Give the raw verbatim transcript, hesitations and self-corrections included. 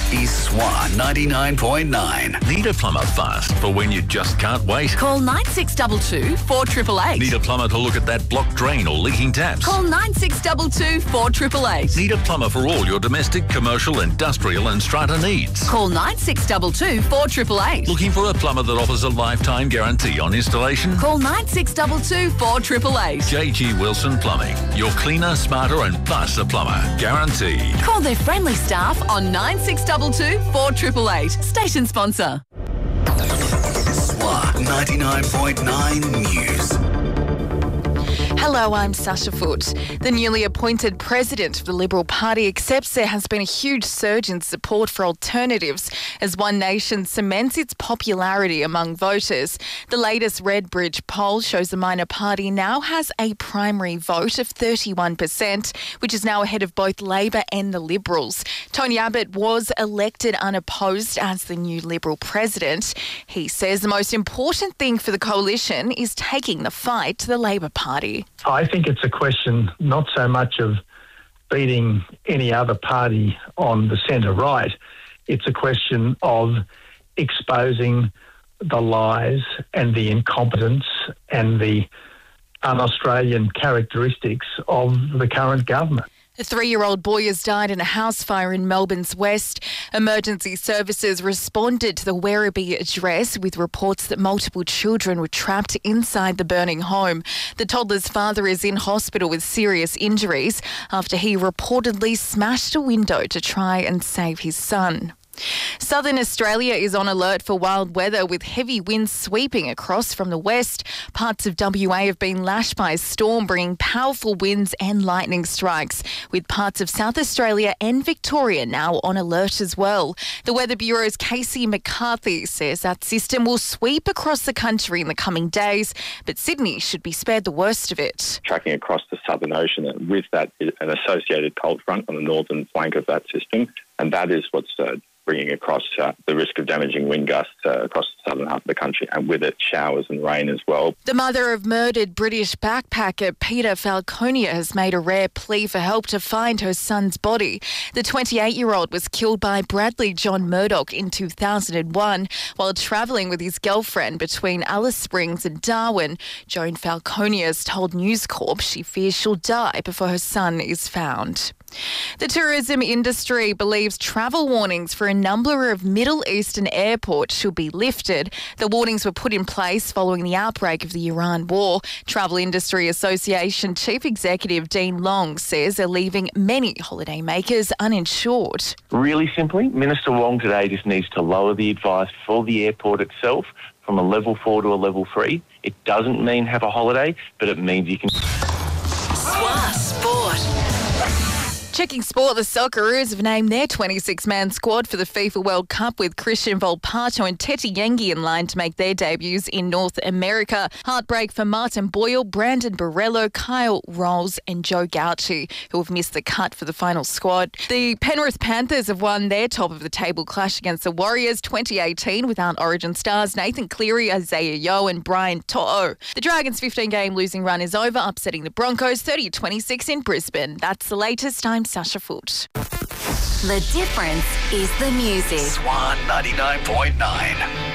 is Swan ninety-nine point nine. Need a plumber fast for when you just can't wait? Call nine six two two, four eight eight eight. Need a plumber to look at that blocked drain or leaking taps? Call nine six two two, four eight eight eight. Need a plumber for all your domestic, commercial, industrial and strata needs? Call nine six two two, four eight eight eight. Looking for a plumber that offers a lifetime guarantee on installation? Call nine six two two, four eight eight eight. J G Wilson Plumbing. Your cleaner, smarter and faster plumber. Guaranteed. Call their friendly staff on nine six two two, four eight eight eight. Station sponsor. Swan ninety-nine point nine News. Hello, I'm Sasha Foote. The newly appointed president of the Liberal Party accepts there has been a huge surge in support for alternatives as One Nation cements its popularity among voters. The latest Redbridge poll shows the minor party now has a primary vote of thirty-one percent, which is now ahead of both Labor and the Liberals. Tony Abbott was elected unopposed as the new Liberal president. He says the most important thing for the coalition is taking the fight to the Labor Party. I think it's a question not so much of beating any other party on the centre-right. It's a question of exposing the lies and the incompetence and the un-Australian characteristics of the current government. A three-year-old boy has died in a house fire in Melbourne's west. Emergency services responded to the Werribee address with reports that multiple children were trapped inside the burning home. The toddler's father is in hospital with serious injuries after he reportedly smashed a window to try and save his son. Southern Australia is on alert for wild weather with heavy winds sweeping across from the west. Parts of W A have been lashed by a storm, bringing powerful winds and lightning strikes, with parts of South Australia and Victoria now on alert as well. The Weather Bureau's Casey McCarthy says that system will sweep across the country in the coming days, but Sydney should be spared the worst of it. Tracking across the Southern Ocean, and with that an associated cold front on the northern flank of that system, and that is what's uh, bringing across uh, the risk of damaging wind gusts uh, across the southern half of the country, and with it showers and rain as well. The mother of murdered British backpacker Peter Falconia has made a rare plea for help to find her son's body. The twenty-eight-year-old was killed by Bradley John Murdoch in two thousand one while travelling with his girlfriend between Alice Springs and Darwin. Joan Falconia has told News Corp she fears she'll die before her son is found. The tourism industry believes travel warnings for a number of Middle Eastern airports should be lifted. The warnings were put in place following the outbreak of the Iran war. Travel Industry Association Chief Executive Dean Long says they're leaving many holidaymakers uninsured. Really simply, Minister Wong today just needs to lower the advice for the airport itself from a level four to a level three. It doesn't mean have a holiday, but it means you can... Swan Sport. Checking sport, the Socceroos have named their twenty-six man squad for the FIFA World Cup with Christian Volpato and Tete Yengi in line to make their debuts in North America. Heartbreak for Martin Boyle, Brandon Borrello, Kyle Rolls and Joe Gauci, who have missed the cut for the final squad. The Penrith Panthers have won their top-of-the-table clash against the Warriors twenty eighteen without Origin stars Nathan Cleary, Isaiah Yeo and Brian To'o. The Dragons' fifteen-game losing run is over, upsetting the Broncos thirty twenty-six in Brisbane. That's the latest. I'm Sasha Foote. The difference is the music. Swan ninety-nine point nine.